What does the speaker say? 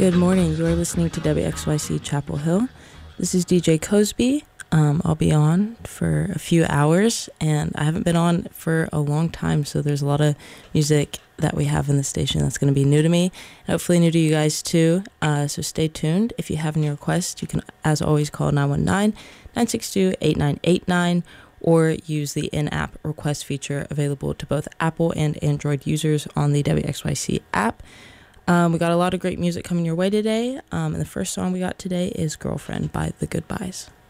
Good morning. You are listening to WXYC Chapel Hill. This is DJ Cosby. I'll be on for a few hours, and I haven't been on for a long time, so there's a lot of music that we have in the station that's going to be new to me, and hopefully new to you guys too. So stay tuned. If you have any requests, you can, as always, call 919-962-8989 or use the in-app request feature available to both Apple and Android users on the WXYC app. We got a lot of great music coming your way today, and the first song we got today is Girlfriend by The Goodbyes.